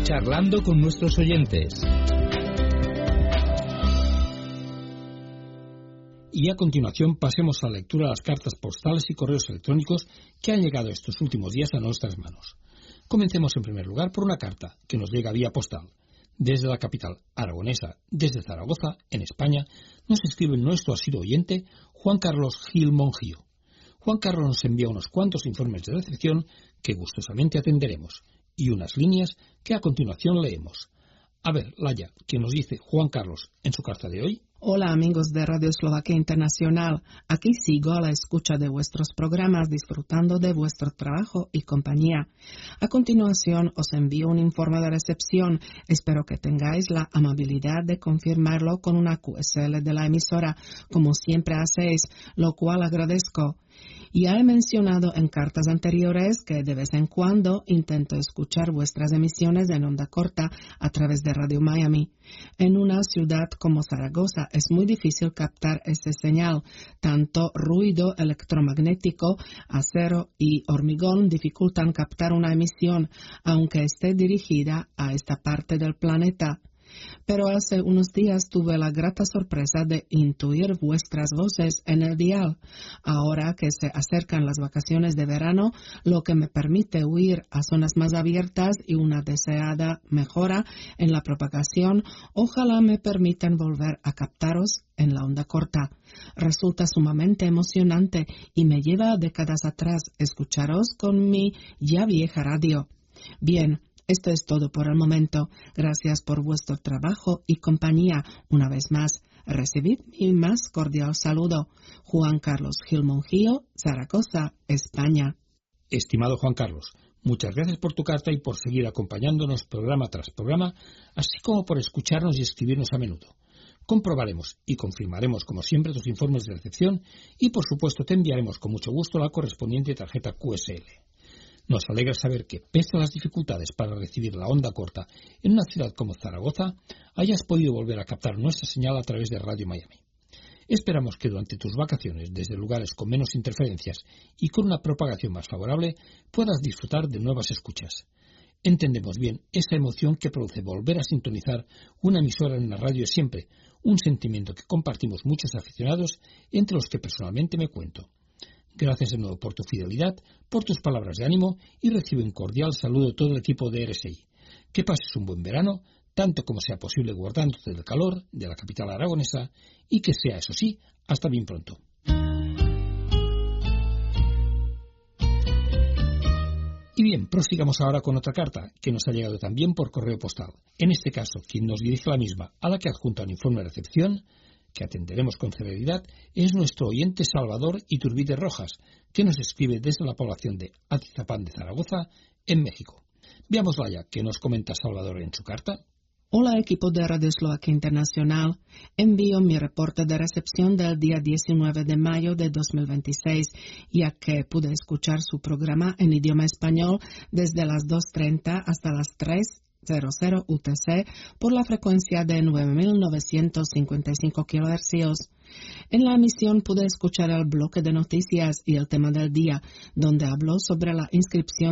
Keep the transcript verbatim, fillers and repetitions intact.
charlando con nuestros oyentes. Y a continuación pasemos a la lectura de las cartas postales y correos electrónicos que han llegado estos últimos días a nuestras manos. Comencemos en primer lugar por una carta que nos llega vía postal. Desde la capital aragonesa, desde Zaragoza, en España, nos escribe nuestro asiduo oyente Juan Carlos Gil Monjío. Juan Carlos nos envía unos cuantos informes de recepción que gustosamente atenderemos y unas líneas que a continuación leemos. A ver, Laia, ¿qué nos dice Juan Carlos en su carta de hoy? Hola amigos de Radio Eslovaquia Internacional, aquí sigo a la escucha de vuestros programas disfrutando de vuestro trabajo y compañía. A continuación os envío un informe de recepción, espero que tengáis la amabilidad de confirmarlo con una Q S L de la emisora, como siempre hacéis, lo cual agradezco. Ya he mencionado en cartas anteriores que de vez en cuando intento escuchar vuestras emisiones en onda corta a través de Radio Miami. En una ciudad como Zaragoza es muy difícil captar ese señal. Tanto ruido electromagnético, acero y hormigón dificultan captar una emisión, aunque esté dirigida a esta parte del planeta. Pero hace unos días tuve la grata sorpresa de intuir vuestras voces en el dial. Ahora que se acercan las vacaciones de verano, lo que me permite huir a zonas más abiertas y una deseada mejora en la propagación, ojalá me permitan volver a captaros en la onda corta. Resulta sumamente emocionante y me lleva décadas atrás escucharos con mi ya vieja radio. Bien. Esto es todo por el momento. Gracias por vuestro trabajo y compañía. Una vez más, recibid mi más cordial saludo. Juan Carlos Gil Monjío, Zaragoza, España. Estimado Juan Carlos, muchas gracias por tu carta y por seguir acompañándonos programa tras programa, así como por escucharnos y escribirnos a menudo. Comprobaremos y confirmaremos, como siempre, tus informes de recepción y, por supuesto, te enviaremos con mucho gusto la correspondiente tarjeta Q S L. Nos alegra saber que, pese a las dificultades para recibir la onda corta en una ciudad como Zaragoza, hayas podido volver a captar nuestra señal a través de Radio Miami. Esperamos que durante tus vacaciones, desde lugares con menos interferencias y con una propagación más favorable, puedas disfrutar de nuevas escuchas. Entendemos bien esa emoción que produce volver a sintonizar una emisora en la radio siempre, un sentimiento que compartimos muchos aficionados, entre los que personalmente me cuento. Gracias de nuevo por tu fidelidad, por tus palabras de ánimo y recibe un cordial saludo de todo el equipo de R S I. Que pases un buen verano, tanto como sea posible guardándote del calor de la capital aragonesa y que sea, eso sí, hasta bien pronto. Y bien, prosigamos ahora con otra carta que nos ha llegado también por correo postal. En este caso, quien nos dirige la misma, a la que adjunta un informe de recepción, que atenderemos con celeridad, es nuestro oyente Salvador Iturbide Rojas, que nos escribe desde la población de Atizapán de Zaragoza, en México. Veamos, Laia, qué nos comenta Salvador en su carta. Hola equipo de Radio Eslovaquia Internacional, envío mi reporte de recepción del día diecinueve de mayo de dos mil veintiséis, ya que pude escuchar su programa en idioma español desde las dos treinta hasta las tres U T C por la frecuencia de nueve mil novecientos cincuenta y cinco kilohercios. En la emisión pude escuchar el bloque de noticias y el tema del día, donde habló sobre la inscripción